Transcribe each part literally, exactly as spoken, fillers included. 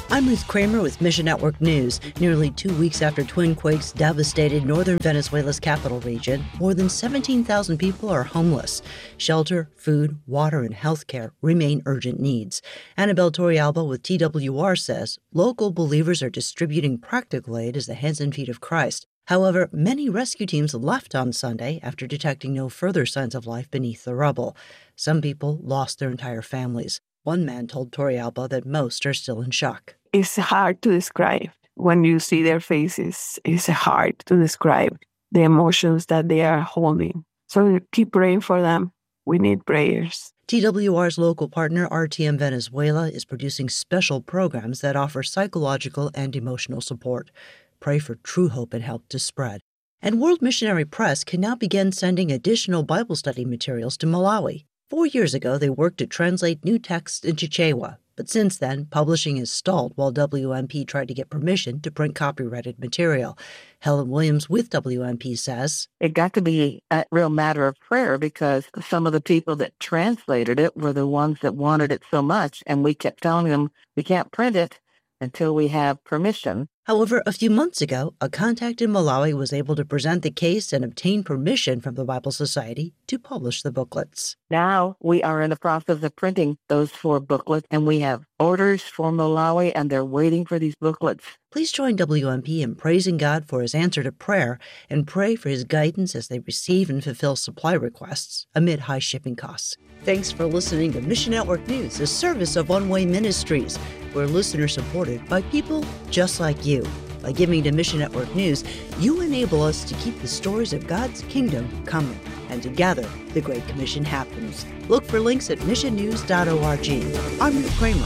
I'm Ruth Kramer with Mission Network News. Nearly two weeks after twin quakes devastated northern Venezuela's capital region, more than seventeen thousand people are homeless. Shelter, food, water, and health care remain urgent needs. Annabelle Torrialba with T W R says local believers are distributing practical aid as the hands and feet of Christ. However, many rescue teams left on Sunday after detecting no further signs of life beneath the rubble. Some people lost their entire families. One man told Torrialba that most are still in shock. It's hard to describe. When you see their faces, it's hard to describe the emotions that they are holding. So keep praying for them. We need prayers. T W R's local partner, R T M Venezuela, is producing special programs that offer psychological and emotional support. Pray for true hope and help to spread. And World Missionary Press can now begin sending additional Bible study materials to Malawi. Four years ago, they worked to translate new texts into Chichewa. But since then, publishing has stalled while W M P tried to get permission to print copyrighted material. Helen Williams with W M P says, It got to be a real matter of prayer because some of the people that translated it were the ones that wanted it so much, and we kept telling them we can't print it until we have permission. However, a few months ago, a contact in Malawi was able to present the case and obtain permission from the Bible Society to publish the booklets. Now we are in the process of printing those four booklets, and we have orders for Malawi, and they're waiting for these booklets. Please join W M P in praising God for his answer to prayer and pray for his guidance as they receive and fulfill supply requests amid high shipping costs. Thanks for listening to Mission Network News, a service of One Way Ministries. We're listener-supported by people just like you. By giving to Mission Network News, you enable us to keep the stories of God's kingdom coming. And together, the Great Commission happens. Look for links at mission news dot org. I'm Ruth Kramer.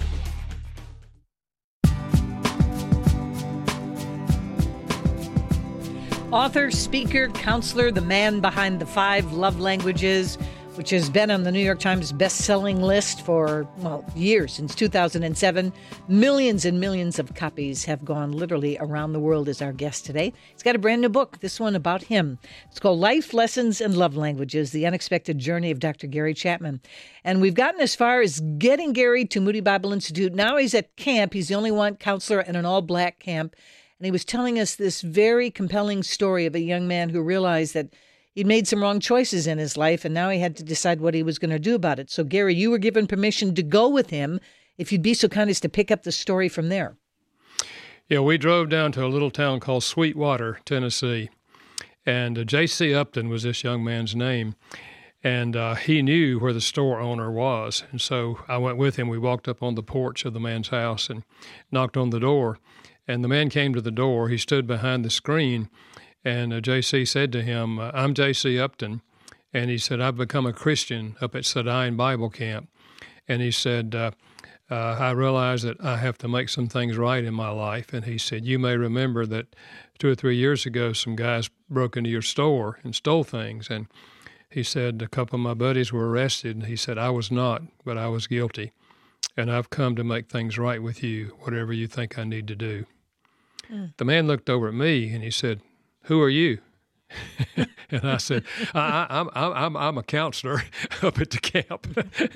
Author, speaker, counselor, the man behind the five love languages, which has been on the New York Times best-selling list for, well, years, since two thousand seven. Millions and millions of copies have gone literally around the world, is our guest today. He's got a brand new book, this one about him. It's called Life Lessons in Love Languages, The Unexpected Journey of Doctor Gary Chapman. And we've gotten as far as getting Gary to Moody Bible Institute. Now he's at camp. He's the only one counselor in an all-black camp. And he was telling us this very compelling story of a young man who realized that he'd made some wrong choices in his life, and now he had to decide what he was going to do about it. So, Gary, you were given permission to go with him. If you'd be so kind as to pick up the story from there. Yeah, we drove down to a little town called Sweetwater, Tennessee. And uh, J C Upton was this young man's name. And uh, he knew where the store owner was. And so I went with him. We walked up on the porch of the man's house and knocked on the door. And the man came to the door. He stood behind the screen. And uh, J C said to him, uh, I'm J C Upton. And he said, I've become a Christian up at Sedine Bible Camp. And he said, uh, uh, I realize that I have to make some things right in my life. And he said, you may remember that two or three years ago, some guys broke into your store and stole things. And he said, a couple of my buddies were arrested. And he said, I was not, but I was guilty. And I've come to make things right with you, whatever you think I need to do. Mm. The man looked over at me and he said, who are you? And I said, I, I'm, I'm, I'm a counselor up at the camp.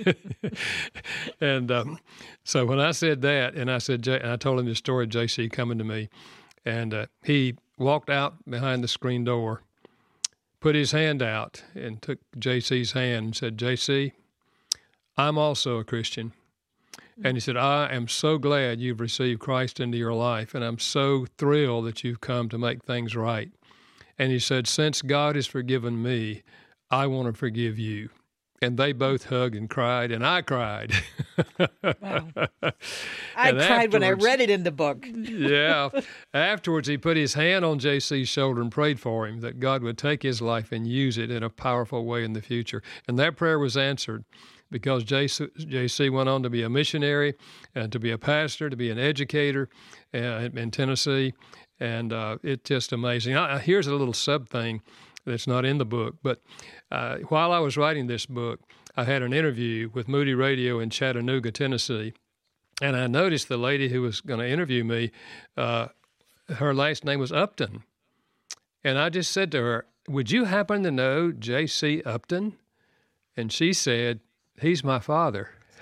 And um, so when I said that, and I said, J- and I told him the story of J C coming to me, and uh, he walked out behind the screen door, put his hand out, and took J C's hand and said, J C, I'm also a Christian. And he said, I am so glad you've received Christ into your life, and I'm so thrilled that you've come to make things right. And he said, since God has forgiven me, I want to forgive you. And they both hugged and cried, and I cried. Wow. I cried when I read it in the book. Yeah. Afterwards, he put his hand on J C's shoulder and prayed for him that God would take his life and use it in a powerful way in the future. And that prayer was answered, because J C, J C went on to be a missionary, and to be a pastor, to be an educator uh, in Tennessee, and uh, it's just amazing. I, here's a little sub thing that's not in the book, but uh, while I was writing this book, I had an interview with Moody Radio in Chattanooga, Tennessee, and I noticed the lady who was going to interview me, uh, her last name was Upton, and I just said to her, would you happen to know J C Upton? And she said, he's my father.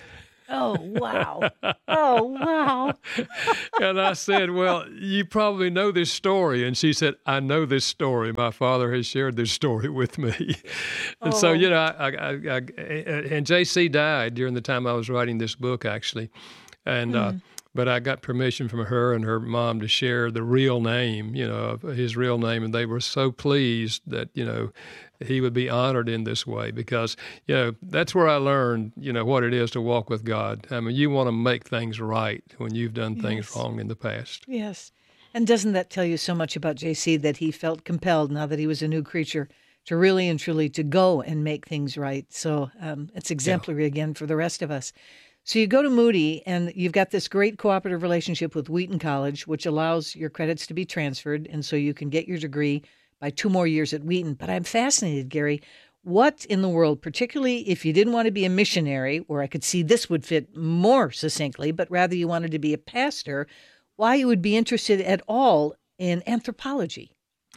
Oh, wow. Oh, wow. And I said, well, you probably know this story. And she said, I know this story. My father has shared this story with me. And oh. so, you know, I, I, I, and J C died during the time I was writing this book, actually. And, mm. uh, but I got permission from her and her mom to share the real name, you know, his real name. And they were so pleased that, you know, he would be honored in this way because, you know, that's where I learned, you know, what it is to walk with God. I mean, you want to make things right when you've done yes. things wrong in the past. Yes. And doesn't that tell you so much about J C that he felt compelled, now that he was a new creature, to really and truly to go and make things right? So um, it's exemplary yeah. again for the rest of us. So you go to Moody, and you've got this great cooperative relationship with Wheaton College, which allows your credits to be transferred, and so you can get your degree by two more years at Wheaton. But I'm fascinated, Gary, what in the world, particularly if you didn't want to be a missionary, or I could see this would fit more succinctly, but rather you wanted to be a pastor, why you would be interested at all in anthropology?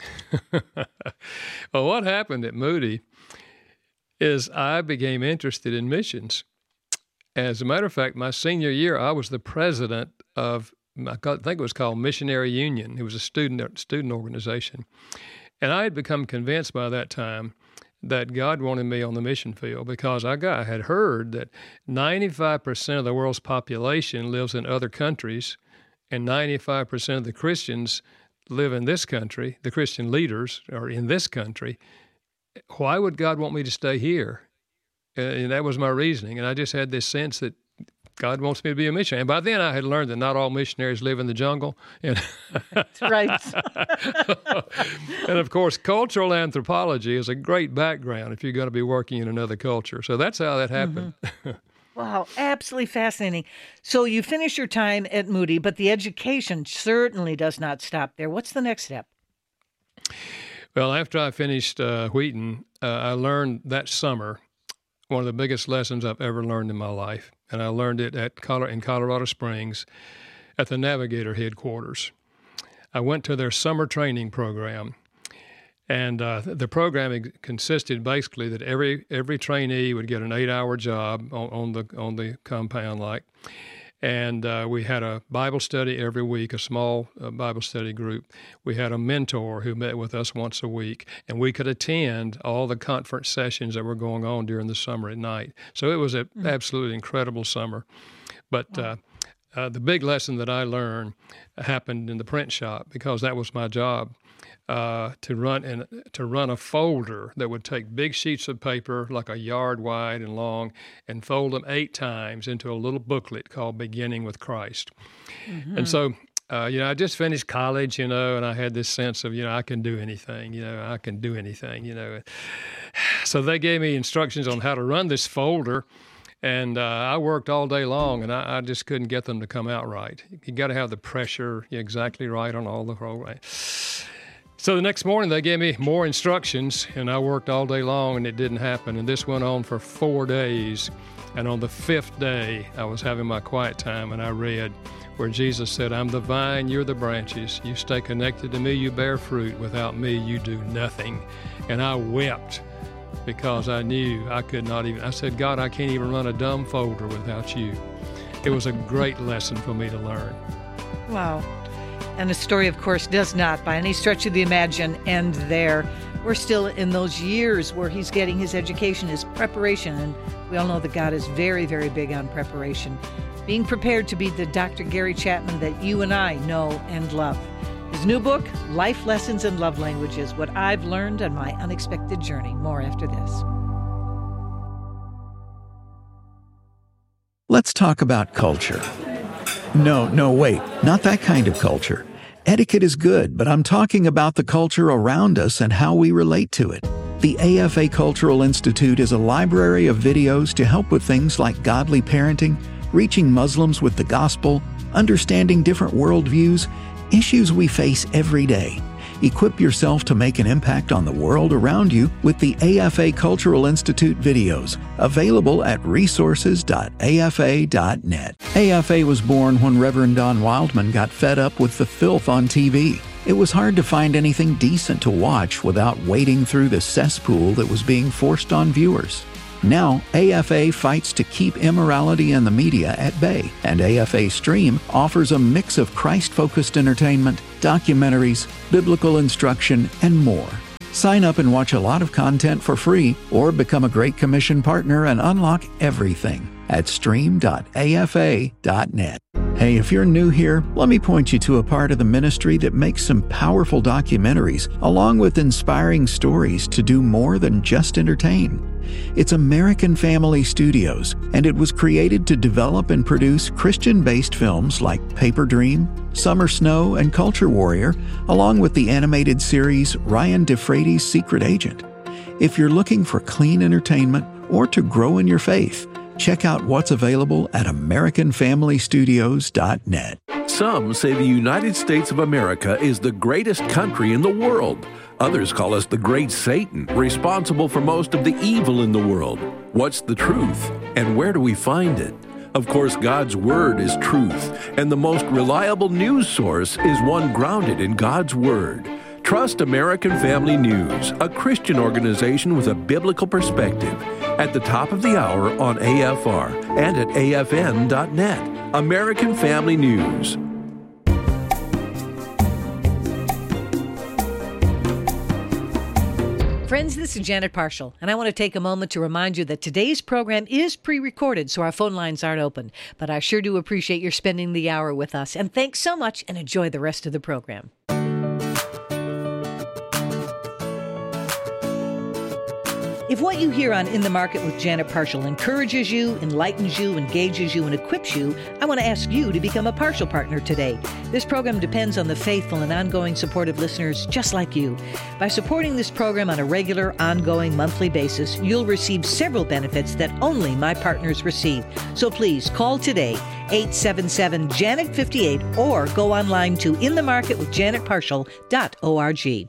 Well, what happened at Moody is I became interested in missions. As a matter of fact, my senior year, I was the president of, I think it was called Missionary Union. It was a student student organization. And I had become convinced by that time that God wanted me on the mission field because I got I had heard that ninety-five percent of the world's population lives in other countries, and ninety-five percent of the Christians live in this country. The Christian leaders are in this country. Why would God want me to stay here? Uh, and that was my reasoning. And I just had this sense that God wants me to be a missionary. And by then I had learned that not all missionaries live in the jungle. And That's right. And of course, cultural anthropology is a great background if you're going to be working in another culture. So that's how that happened. Mm-hmm. Wow, absolutely fascinating. So you finish your time at Moody, but the education certainly does not stop there. What's the next step? Well, after I finished uh, Wheaton, uh, I learned that summer one of the biggest lessons I've ever learned in my life. And I learned it at in Colorado Springs at the Navigator headquarters. I went to their summer training program. And uh, the program consisted basically that every every trainee would get an eight-hour job on, on the on the compound, like, and uh, we had a Bible study every week, a small uh, Bible study group. We had a mentor who met with us once a week, and we could attend all the conference sessions that were going on during the summer at night. So it was an mm-hmm. absolutely incredible summer. But wow. uh, uh, the big lesson that I learned happened in the print shop because that was my job. Uh, to run and to run a folder that would take big sheets of paper, like a yard wide and long, and fold them eight times into a little booklet called Beginning with Christ. Mm-hmm. And so, uh, you know, I just finished college, you know, and I had this sense of, you know, I can do anything, you know, I can do anything, you know. So they gave me instructions on how to run this folder. And uh, I worked all day long, and I, I just couldn't get them to come out right. You got to have the pressure exactly right on all the whole way. So the next morning, they gave me more instructions, and I worked all day long, and it didn't happen. And this went on for four days. And on the fifth day, I was having my quiet time, and I read where Jesus said, I'm the vine, you're the branches. You stay connected to me, you bear fruit. Without me, you do nothing. And I wept because I knew I could not even. I said, God, I can't even run a dumb folder without you. It was a great lesson for me to learn. Wow. And the story, of course, does not, by any stretch of the imagination, end there. We're still in those years where he's getting his education, his preparation, and we all know that God is very, very big on preparation. Being prepared to be the Doctor Gary Chapman that you and I know and love. His new book, Life Lessons in Love Languages, What I've Learned on My Unexpected Journey. More after this. Let's talk about culture. No, no, wait, not that kind of culture. Etiquette is good, but I'm talking about the culture around us and how we relate to it. The A F A Cultural Institute is a library of videos to help with things like godly parenting, reaching Muslims with the gospel, understanding different worldviews, issues we face every day. Equip yourself to make an impact on the world around you with the A F A Cultural Institute videos, available at resources dot A F A dot net. A F A was born when Reverend Don Wildman got fed up with the filth on T V. It was hard to find anything decent to watch without wading through the cesspool that was being forced on viewers. Now, A F A fights to keep immorality in the media at bay, and A F A Stream offers a mix of Christ-focused entertainment, documentaries, biblical instruction, and more. Sign up and watch a lot of content for free, or become a Great Commission partner and unlock everything at stream dot a f a dot net. Hey, if you're new here, let me point you to a part of the ministry that makes some powerful documentaries, along with inspiring stories to do more than just entertain. It's American Family Studios, and it was created to develop and produce Christian-based films like Paper Dream, Summer Snow, and Culture Warrior, along with the animated series Ryan DeFrades' Secret Agent. If you're looking for clean entertainment or to grow in your faith, check out what's available at american family studios dot net. Some say the United States of America is the greatest country in the world. Others call us the Great Satan, responsible for most of the evil in the world. What's the truth, and where do we find it? Of course, God's Word is truth, and the most reliable news source is one grounded in God's Word. Trust American Family News, a Christian organization with a biblical perspective. At the top of the hour on A F R and at A F N dot net. American Family News. Friends, this is Janet Parshall, and I want to take a moment to remind you that today's program is pre-recorded, so our phone lines aren't open. But I sure do appreciate your spending the hour with us, and thanks so much, and enjoy the rest of the program. If what you hear on In the Market with Janet Parshall encourages you, enlightens you, engages you, and equips you, I want to ask you to become a Parshall partner today. This program depends on the faithful and ongoing support of listeners just like you. By supporting this program on a regular, ongoing, monthly basis, you'll receive several benefits that only my partners receive. So please call today, eight seven seven, Janet fifty-eight, or go online to in the market with janet parshall dot org.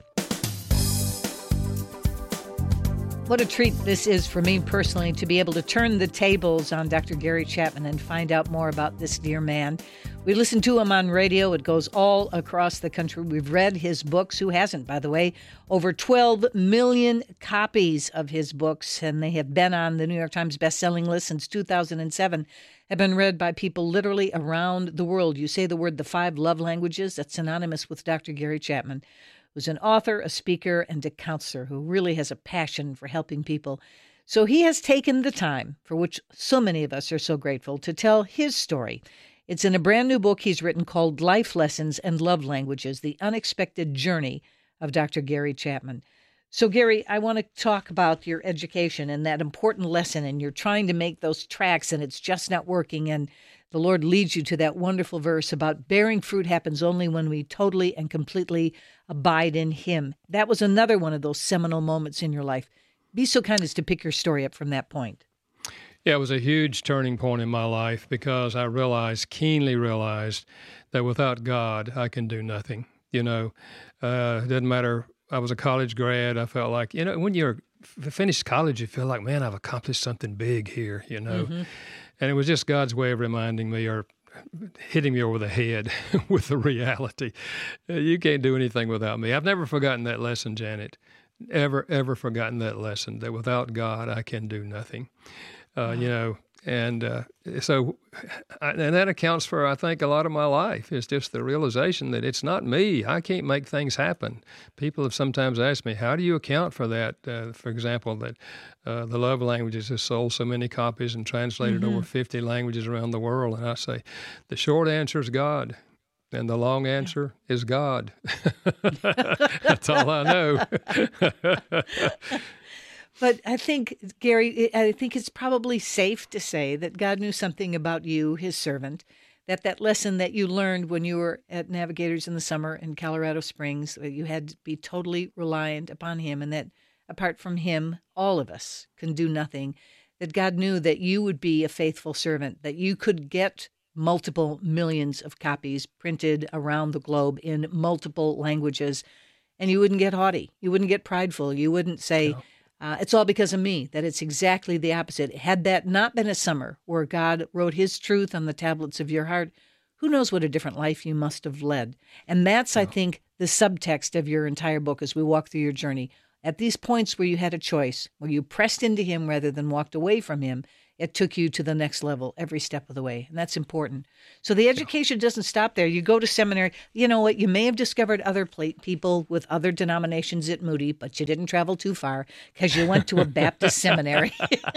What a treat this is for me personally to be able to turn the tables on Doctor Gary Chapman and find out more about this dear man. We listen to him on radio. It goes all across the country. We've read his books. Who hasn't, by the way? Over twelve million copies of his books, and they have been on the New York Times best-selling list since two thousand seven, have been read by people literally around the world. You say the word the five love languages, that's synonymous with Doctor Gary Chapman, who's an author, a speaker, and a counselor who really has a passion for helping people. So he has taken the time, for which so many of us are so grateful, to tell his story. It's in a brand new book he's written called Life Lessons and Love Languages, The Unexpected Journey of Doctor Gary Chapman. So, Gary, I want to talk about your education and that important lesson, and you're trying to make those tracks, and it's just not working, and the Lord leads you to that wonderful verse about bearing fruit happens only when we totally and completely abide in Him. That was another one of those seminal moments in your life. Be so kind as to pick your story up from that point. Yeah, it was a huge turning point in my life because I realized, keenly realized, that without God, I can do nothing. You know, uh, it doesn't matter. I was a college grad. I felt like, you know, when you're f- finished college, you feel like, man, I've accomplished something big here, you know. Mm-hmm. And it was just God's way of reminding me or hitting me over the head with the reality. You can't do anything without me. I've never forgotten that lesson, Janet. Ever, ever forgotten that lesson, that without God, I can do nothing. Uh, wow. You know, and uh, so, I, and that accounts for, I think, a lot of my life. It's just the realization that it's not me. I can't make things happen. People have sometimes asked me, how do you account for that? Uh, for example, that uh, the Love Languages has sold so many copies and translated mm-hmm. over fifty languages around the world. And I say, the short answer is God. And the long answer yeah. is God. That's all I know. But I think, Gary, I think it's probably safe to say that God knew something about you, His servant, that that lesson that you learned when you were at Navigators in the summer in Colorado Springs, that you had to be totally reliant upon Him, and that apart from Him, all of us can do nothing, that God knew that you would be a faithful servant, that you could get multiple millions of copies printed around the globe in multiple languages, and you wouldn't get haughty. You wouldn't get prideful. You wouldn't say, no. uh, it's all because of me, that it's exactly the opposite. Had that not been a summer where God wrote His truth on the tablets of your heart, who knows what a different life you must have led. And that's, no. I think, the subtext of your entire book as we walk through your journey. at these points where you had a choice, where you pressed into him rather than walked away from him, it took you to the next level every step of the way. And that's important. So the education doesn't stop there. You go to seminary. You know what? You may have discovered other pla- people with other denominations at Moody, but you didn't travel too far because you went to a Baptist seminary.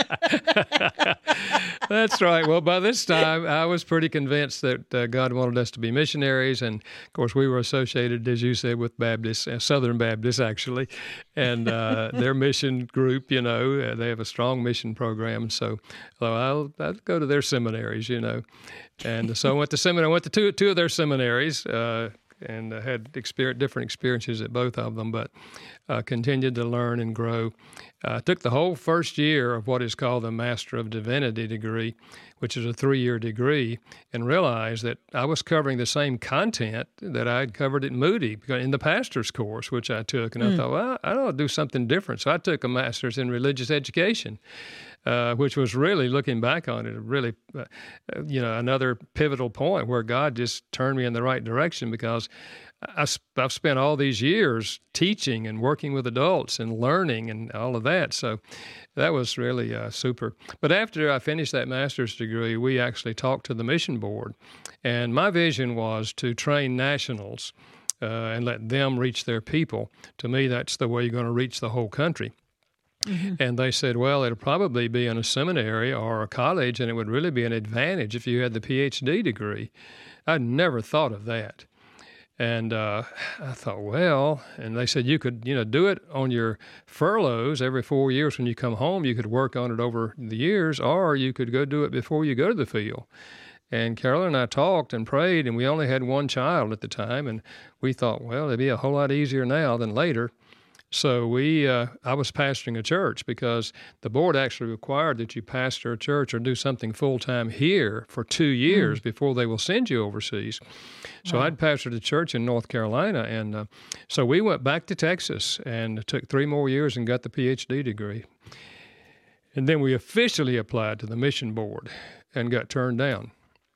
That's right. Well, by this time, I was pretty convinced that uh, God wanted us to be missionaries. And, of course, we were associated, as you said, with Baptists, uh, Southern Baptists, actually. And uh, their mission group, you know, uh, they have a strong mission program. So So I'll, I'll go to their seminaries, you know. And so I went to seminary. I went to two, two of their seminaries uh, and uh, had experience, different experiences at both of them, but uh, continued to learn and grow. I uh, took the whole first year of what is called the Master of Divinity degree, which is a three-year degree, and realized that I was covering the same content that I had covered at Moody in the pastor's course, which I took. And mm. I thought, well, I ought to do something different. So I took a master's in religious education. Uh, which was really, looking back on it, really, uh, you know, another pivotal point where God just turned me in the right direction, because I, I've spent all these years teaching and working with adults and learning and all of that. So that was really uh, super. But after I finished that master's degree, we actually talked to the mission board. And my vision was to train nationals uh, and let them reach their people. To me, that's the way you're going to reach the whole country. Mm-hmm. And they said, well, it'll probably be in a seminary or a college, and it would really be an advantage if you had the P H D degree. I'd never thought of that. And uh, I thought, well, and they said you could, you know, do it on your furloughs every four years when you come home. You could work on it over the years, or you could go do it before you go to the field. And Carolyn and I talked and prayed, and we only had one child at the time, and we thought, well, it'd be a whole lot easier now than later. So we, uh, I was pastoring a church, because the board actually required that you pastor a church or do something full-time here for two years mm. before they will send you overseas. So wow. I'd pastored a church in North Carolina, and uh, so we went back to Texas and took three more years and got the P H D degree. And then we officially applied to the mission board and got turned down.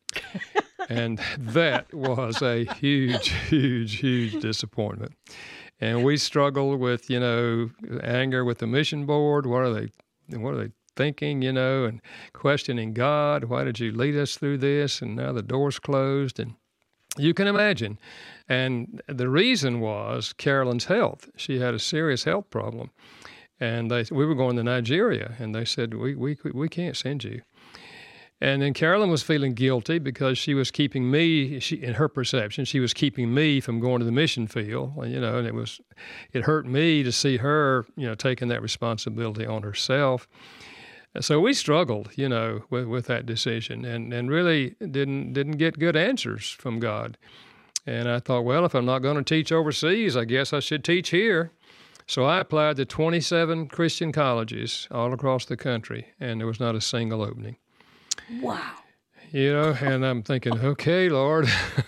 And that was a huge, huge, huge disappointment. And we struggled with, you know, anger with the mission board. What are they, what are they thinking, you know, and questioning God. Why did you lead us through this? And now the door's closed. And you can imagine. And the reason was Carolyn's health. She had a serious health problem. And they, we were going to Nigeria, and they said, we, we, we can't send you. And then Carolyn was feeling guilty because she was keeping me, she, in her perception, she was keeping me from going to the mission field, you know, and it was, it hurt me to see her, you know, taking that responsibility on herself. So we struggled, you know, with, with that decision, and, and really didn't didn't get good answers from God. And I thought, well, if I'm not going to teach overseas, I guess I should teach here. So I applied to twenty-seven Christian colleges all across the country, and there was not a single opening. Wow. You know, and I'm thinking, okay, Lord.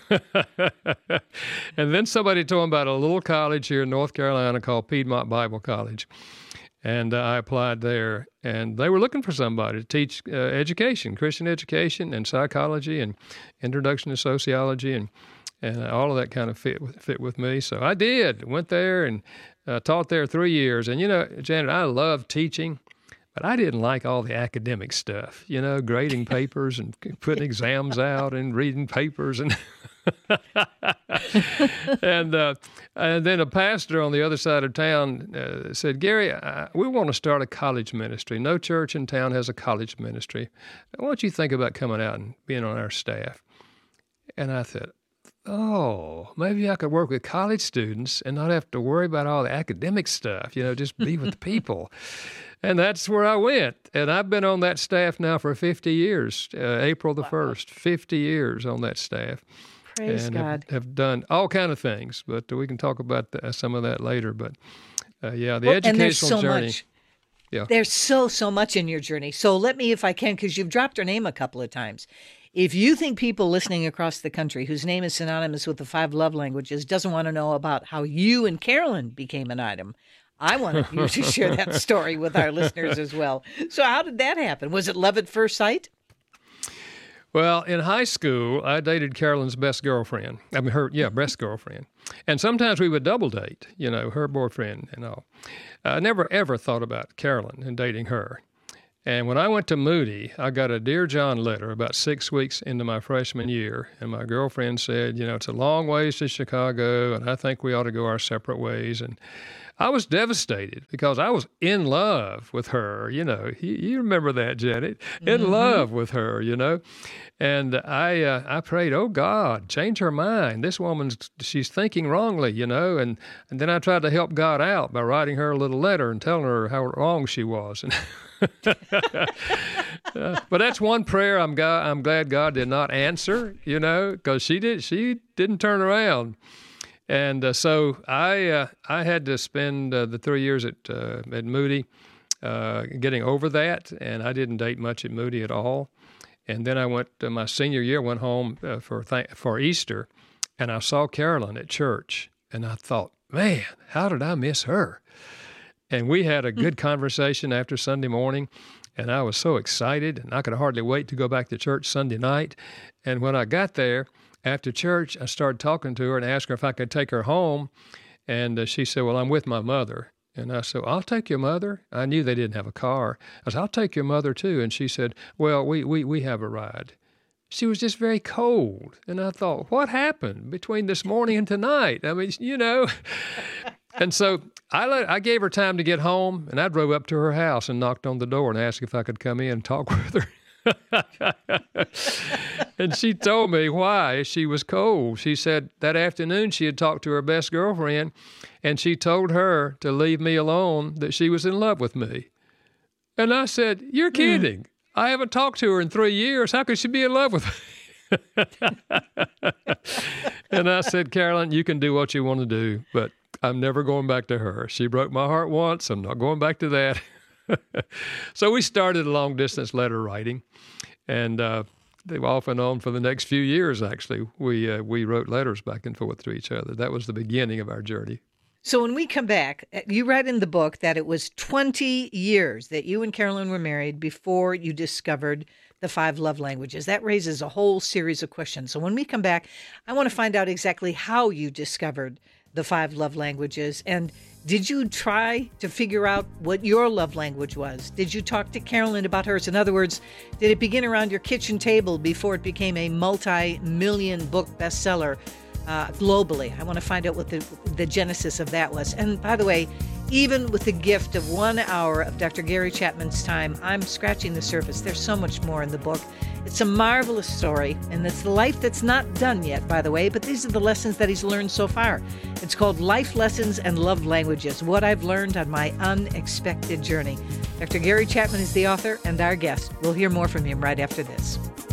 And then somebody told me about a little college here in North Carolina called Piedmont Bible College. And uh, I applied there, and they were looking for somebody to teach uh, education, Christian education and psychology and introduction to sociology, and, and all of that kind of fit with, fit with me. So I did, went there and uh, taught there three years. And, you know, Janet, I love teaching. But I didn't like all the academic stuff, you know, grading papers and putting exams out and reading papers. And and uh, and then a pastor on the other side of town uh, said, Gary, I, we want to start a college ministry. No church in town has a college ministry. Why don't you think about coming out and being on our staff? And I thought, oh, maybe I could work with college students and not have to worry about all the academic stuff, you know, just be with the people. And that's where I went. And I've been on that staff now for fifty years, uh, April the wow. first, fifty years on that staff. Praise and God. Have, have done all kind of things, but we can talk about the, some of that later. But uh, yeah, the well, educational and there's so journey. Much. Yeah. There's so, so much in your journey. So let me, if I can, because you've dropped her name a couple of times. If you think people listening across the country whose name is synonymous with the five love languages doesn't want to know about how you and Carolyn became an item, I want you to share that story with our listeners as well. So how did that happen? Was it love at first sight? Well, in high school, I dated Carolyn's best girlfriend. I mean, her, yeah, best girlfriend. And sometimes we would double date, you know, her boyfriend and all. I never, ever thought about Carolyn and dating her. And when I went to Moody, I got a Dear John letter about six weeks into my freshman year. And my girlfriend said, you know, it's a long ways to Chicago, and I think we ought to go our separate ways. And I was devastated because I was in love with her, you know. You, you remember that, Janet? In mm-hmm. love with her, you know. And I uh, I prayed, oh, God, change her mind. This woman's, she's thinking wrongly, you know. And, and then I tried to help God out by writing her a little letter and telling her how wrong she was. And uh, but that's one prayer I'm, God, I'm glad God did not answer, you know, because she, did, she didn't turn around. And uh, so I uh, I had to spend uh, the three years at uh, at Moody uh, getting over that, and I didn't date much at Moody at all. And then I went uh, my senior year, went home uh, for th- for Easter, and I saw Carolyn at church, and I thought, man, how did I miss her? And we had a good conversation after Sunday morning, and I was so excited, and I could hardly wait to go back to church Sunday night. And when I got there, after church, I started talking to her and asked her if I could take her home. And uh, she said, well, I'm with my mother. And I said, I'll take your mother. I knew they didn't have a car. I said, I'll take your mother too. And she said, well, we, we, we have a ride. She was just very cold. And I thought, what happened between this morning and tonight? I mean, you know. And so I let, I gave her time to get home, and I drove up to her house and knocked on the door and asked if I could come in and talk with her. And she told me why she was cold. She said that afternoon she had talked to her best girlfriend, and she told her to leave me alone, that she was in love with me. And I said, you're kidding. Mm. I haven't talked to her in three years. How could she be in love with me? And I said, Carolyn, you can do what you want to do, but I'm never going back to her. She broke my heart once. I'm not going back to that. So we started long-distance letter writing, and uh, they were off and on for the next few years, actually. We uh, we wrote letters back and forth to each other. That was the beginning of our journey. So when we come back, you write in the book that it was twenty years that you and Carolyn were married before you discovered the five love languages. That raises a whole series of questions. So when we come back, I want to find out exactly how you discovered the five love languages. And did you try to figure out what your love language was? Did you talk to Carolyn about hers? In other words, did it begin around your kitchen table before it became a multi-million book bestseller uh, globally? I want to find out what the, the genesis of that was. And by the way, even with the gift of one hour of Doctor Gary Chapman's time, I'm scratching the surface. There's so much more in the book. It's a marvelous story, and it's the life that's not done yet, by the way, but these are the lessons that he's learned so far. It's called Life Lessons and Love Languages, What I've Learned on My Unexpected Journey. Doctor Gary Chapman is the author and our guest. We'll hear more from him right after this.